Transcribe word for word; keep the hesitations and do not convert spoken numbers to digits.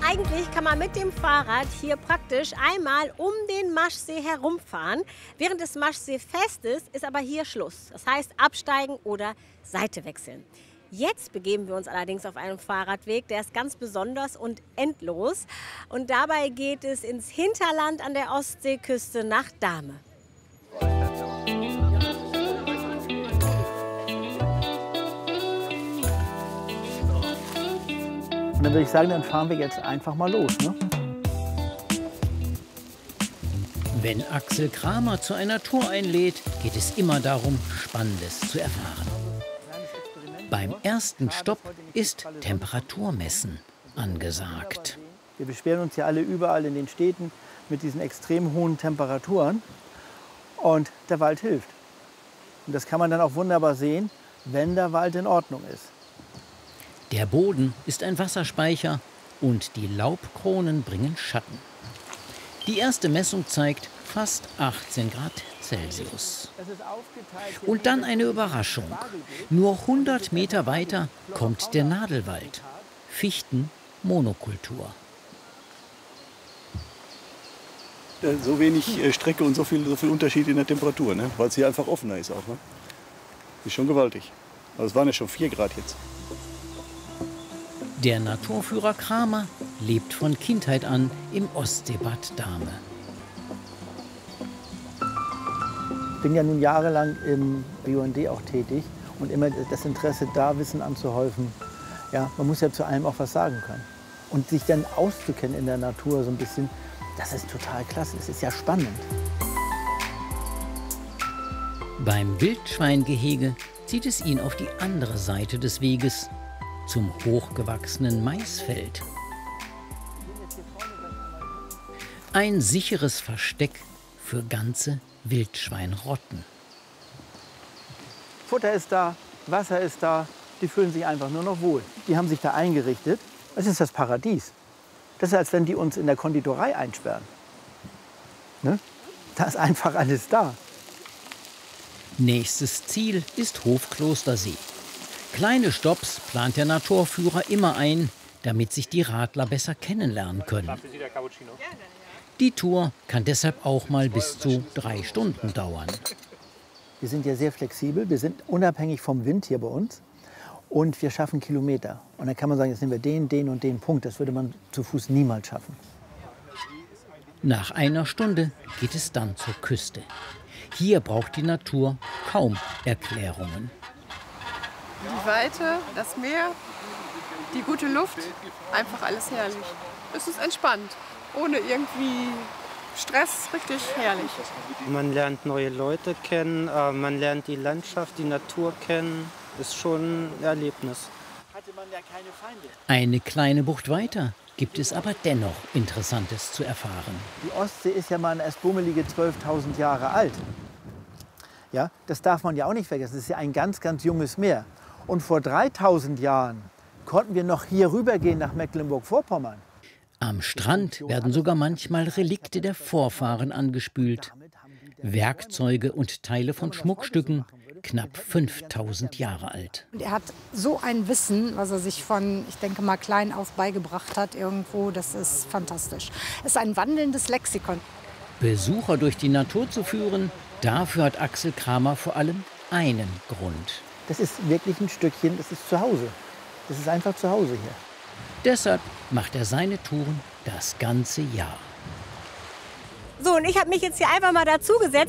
Eigentlich kann man mit dem Fahrrad hier praktisch einmal um den Maschsee herumfahren. Während des Maschsee-Festes ist aber hier Schluss. Das heißt absteigen oder Seite wechseln. Jetzt begeben wir uns allerdings auf einen Fahrradweg, der ist ganz besonders und endlos. Und dabei geht es ins Hinterland an der Ostseeküste nach Dahme. Und dann würde ich sagen, dann fahren wir jetzt einfach mal los, ne? Wenn Axel Kramer zu einer Tour einlädt, geht es immer darum, Spannendes zu erfahren. Beim ersten Stopp ist Temperaturmessen angesagt. Wir beschweren uns ja alle überall in den Städten mit diesen extrem hohen Temperaturen. Und der Wald hilft. Und das kann man dann auch wunderbar sehen, wenn der Wald in Ordnung ist. Der Boden ist ein Wasserspeicher und die Laubkronen bringen Schatten. Die erste Messung zeigt fast achtzehn Grad Celsius. Und dann eine Überraschung. Nur hundert Meter weiter kommt der Nadelwald. Fichten-Monokultur. So wenig Strecke und so viel, so viel Unterschied in der Temperatur, ne? Weil es hier einfach offener ist auch. Ne? Ist schon gewaltig. Also es waren ja schon vier Grad jetzt. Der Naturführer Kramer lebt von Kindheit an im Ostseebad Dahme. Ich bin ja nun jahrelang im B U N D auch tätig und immer das Interesse da, Wissen anzuhäufen. Ja, man muss ja zu allem auch was sagen können. Und sich dann auszukennen in der Natur so ein bisschen, das ist total klasse, das ist ja spannend. Beim Wildschweingehege zieht es ihn auf die andere Seite des Weges, zum hochgewachsenen Maisfeld. Ein sicheres Versteck für ganze Wildschweinrotten. Futter ist da, Wasser ist da, die fühlen sich einfach nur noch wohl. Die haben sich da eingerichtet. Das ist das Paradies. Das ist, als wenn die uns in der Konditorei einsperren. Ne? Da ist einfach alles da. Nächstes Ziel ist Hofklostersee. Kleine Stopps plant der Naturführer immer ein, damit sich die Radler besser kennenlernen können. Die Tour kann deshalb auch mal bis zu drei Stunden dauern. Wir sind ja sehr flexibel, wir sind unabhängig vom Wind hier bei uns und wir schaffen Kilometer. Und dann kann man sagen, jetzt nehmen wir den, den und den Punkt. Das würde man zu Fuß niemals schaffen. Nach einer Stunde geht es dann zur Küste. Hier braucht die Natur kaum Erklärungen. Die Weite, das Meer, die gute Luft, einfach alles herrlich. Es ist entspannt, ohne irgendwie Stress, richtig herrlich. Man lernt neue Leute kennen, man lernt die Landschaft, die Natur kennen. Ist schon ein Erlebnis. Eine kleine Bucht weiter gibt es aber dennoch Interessantes zu erfahren. Die Ostsee ist ja mal erst bummelige zwölftausend Jahre alt. Ja, das darf man ja auch nicht vergessen. Das ist ja ein ganz, ganz junges Meer. Und vor dreitausend Jahren konnten wir noch hier rübergehen nach Mecklenburg-Vorpommern. Am Strand werden sogar manchmal Relikte der Vorfahren angespült. Werkzeuge und Teile von Schmuckstücken, knapp fünftausend Jahre alt. Und er hat so ein Wissen, was er sich von, ich denke mal, klein auf beigebracht hat irgendwo. Das ist fantastisch. Es ist ein wandelndes Lexikon. Besucher durch die Natur zu führen, dafür hat Axel Kramer vor allem einen Grund. Das ist wirklich ein Stückchen, das ist zu Hause. Das ist einfach zu Hause hier. Deshalb macht er seine Touren das ganze Jahr. So, und ich habe mich jetzt hier einfach mal dazugesetzt.